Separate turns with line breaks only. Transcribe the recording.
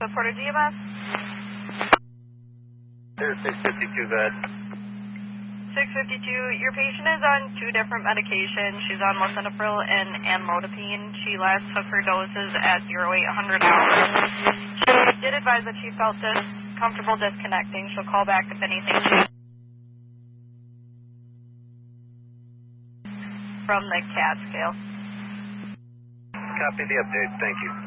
Porter GMS.
There's 652 bed.
652, your patient is on 2 different medications. She's on lisinopril and amlodipine. She last took her doses at 0800 hours. She did advise that she felt comfortable disconnecting. She'll call back if anything from the CAT scale.
Copy the update. Thank you.